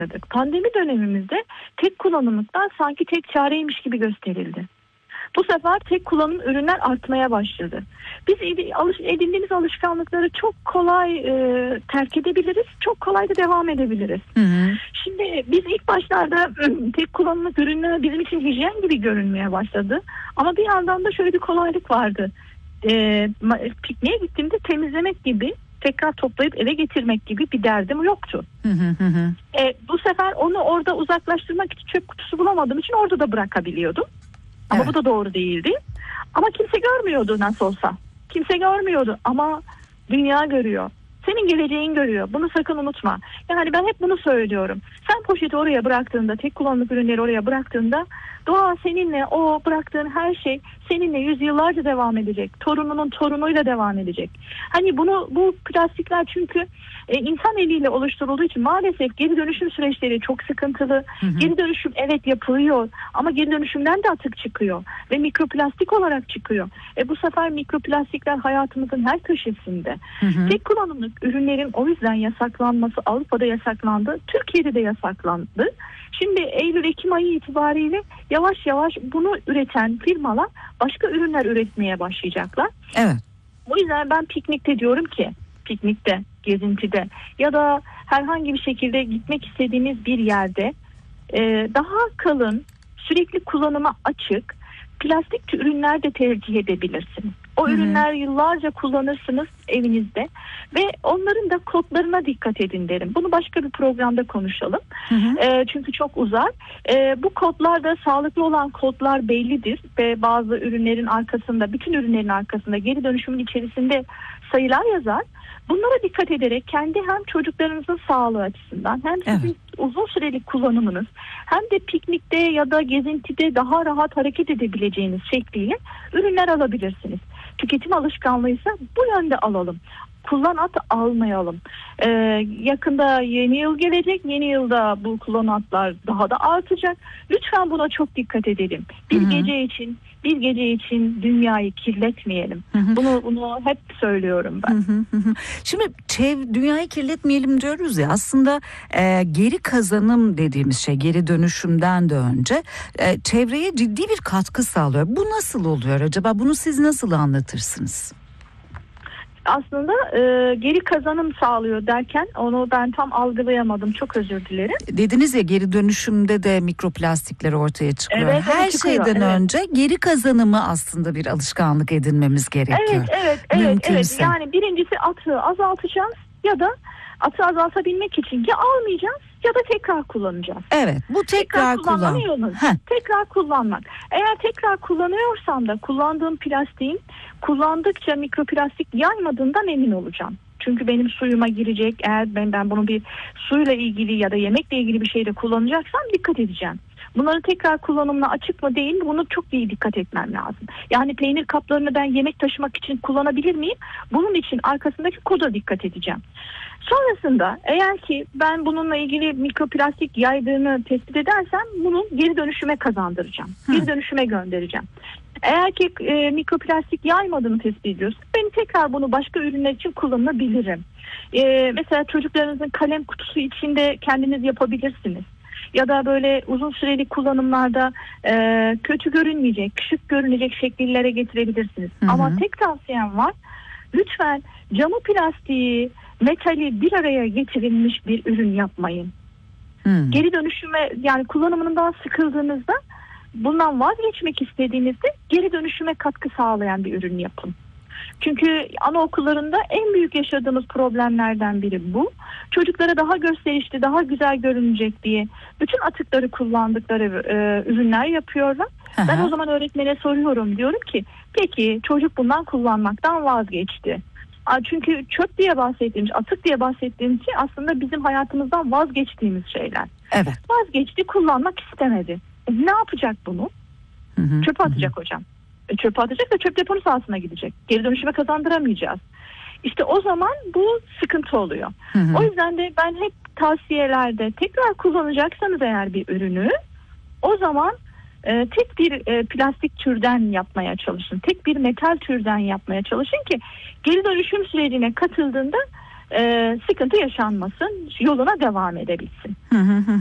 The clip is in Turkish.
Pandemi dönemimizde tek kullanımlıklar sanki tek çareymiş gibi gösterildi. Bu sefer tek kullanım ürünler artmaya başladı. Biz edindiğimiz alışkanlıkları çok kolay terk edebiliriz, çok kolay da devam edebiliriz. Şimdi biz ilk başlarda tek kullanımlık ürünler bizim için hijyen gibi görünmeye başladı. Ama bir yandan da şöyle bir kolaylık vardı. Pikniğe gittiğimde temizlemek gibi, tekrar toplayıp eve getirmek gibi bir derdim yoktu. Bu sefer onu orada uzaklaştırmak için çöp kutusu bulamadığım için orada da bırakabiliyordum. Ama bu da doğru değildi. Ama kimse görmüyordu nasıl olsa. Kimse görmüyordu ama dünya görüyor. Senin geleceğin görüyor. Bunu sakın unutma. Yani ben hep bunu söylüyorum. Sen poşeti oraya bıraktığında, tek kullanımlık ürünleri oraya bıraktığında doğa seninle, o bıraktığın her şey seninle yüzyıllarca devam edecek. Torununun torunuyla devam edecek. Hani bu plastikler çünkü insan eliyle oluşturulduğu için maalesef geri dönüşüm süreçleri çok sıkıntılı. Geri dönüşüm evet yapılıyor ama geri dönüşümden de atık çıkıyor ve mikroplastik olarak çıkıyor. Bu sefer mikroplastikler hayatımızın her köşesinde. Tek kullanımlık ürünlerin o yüzden yasaklanması Avrupa'da yasaklandı, Türkiye'de de yasaklandı. Şimdi Eylül-Ekim ayı itibariyle yavaş yavaş bunu üreten firmalar başka ürünler üretmeye başlayacaklar. Evet. O yüzden ben piknikte diyorum ki, piknikte, gezintide ya da herhangi bir şekilde gitmek istediğiniz bir yerde daha kalın, sürekli kullanıma açık plastik ürünler de tercih edebilirsiniz. O ürünler yıllarca kullanırsınız evinizde ve onların da kodlarına dikkat edin derim. Bunu başka bir programda konuşalım. Çünkü çok uzar. Bu kodlar da sağlıklı olan kodlar bellidir ve bazı ürünlerin arkasında, bütün ürünlerin arkasında geri dönüşümün içerisinde sayılar yazar. Bunlara dikkat ederek kendi hem çocuklarınızın sağlığı açısından hem sizin uzun süreli kullanımınız hem de piknikte ya da gezintide daha rahat hareket edebileceğiniz şekliyle ürünler alabilirsiniz. Tüketim alışkanlığıysa bu yönde alalım. Kullan at almayalım. Yakında yeni yıl gelecek. Yeni yılda bu kullanatlar daha da artacak. Lütfen buna çok dikkat edelim. Bir gece için dünyayı kirletmeyelim. Bunu hep söylüyorum ben. Şimdi dünyayı kirletmeyelim diyoruz ya, aslında geri kazanım dediğimiz şey, geri dönüşümden de önce çevreye ciddi bir katkı sağlıyor. Bu nasıl oluyor acaba? Bunu siz nasıl anlatırsınız? Aslında geri kazanım sağlıyor derken onu ben tam algılayamadım. Çok özür dilerim. Dediniz ya, geri dönüşümde de mikroplastikler ortaya çıkıyor. Evet, her çıkıyor, şeyden önce geri kazanımı aslında bir alışkanlık edinmemiz gerekiyor. Evet. Yani birincisi atığı azaltacağız ya da atığı azaltabilmek için ya almayacağız ya da tekrar kullanacağız. Evet, bu tekrar kullanmak. Eğer tekrar kullanıyorsam da kullandığım plastiğin kullandıkça mikroplastik yaymadığından emin olacağım. Çünkü benim suyuma girecek, eğer ben bunu bir suyla ilgili ya da yemekle ilgili bir şeyde kullanacaksam dikkat edeceğim. Bunları tekrar kullanımına açık mı değil mi, bunu çok iyi dikkat etmem lazım. Yani peynir kaplarını ben yemek taşımak için kullanabilir miyim? Bunun için arkasındaki koda dikkat edeceğim. Sonrasında eğer ki ben bununla ilgili mikroplastik yaydığını tespit edersem bunu geri dönüşüme kazandıracağım. Geri dönüşüme göndereceğim. Eğer ki mikroplastik yaymadığını tespit ediyorsa ben tekrar bunu başka ürünler için kullanabilirim. Mesela çocuklarınızın kalem kutusu içinde kendiniz yapabilirsiniz. Ya da böyle uzun süreli kullanımlarda kötü görünmeyecek, şık görünecek şekillere getirebilirsiniz. Ama tek tavsiyem var. Lütfen camı, plastiği, metali bir araya getirilmiş bir ürün yapmayın. Geri dönüşüme, yani kullanımından sıkıldığınızda, bundan vazgeçmek istediğinizde geri dönüşüme katkı sağlayan bir ürün yapın. Çünkü anaokullarında en büyük yaşadığımız problemlerden biri bu. Çocuklara daha gösterişli, daha güzel görünecek diye bütün atıkları kullandıkları ürünler yapıyorlar. Ben o zaman öğretmene soruyorum, diyorum ki peki çocuk bundan kullanmaktan vazgeçti. Çünkü çöp diye bahsettiğimiz, atık diye bahsettiğimiz şey aslında bizim hayatımızdan vazgeçtiğimiz şeyler. Evet. Vazgeçti, kullanmak istemedi. Ne yapacak bunu? Çöpe atacak hocam. Çöpe atacak ve çöp deponu sahasına gidecek. Geri dönüşüme kazandıramayacağız. İşte o zaman bu sıkıntı oluyor. O yüzden de ben hep tavsiyelerde tekrar kullanacaksanız eğer bir ürünü, o zaman tek bir plastik türden yapmaya çalışın. Tek bir metal türden yapmaya çalışın ki geri dönüşüm sürecine katıldığında sıkıntı yaşanmasın, yoluna devam edebilsin.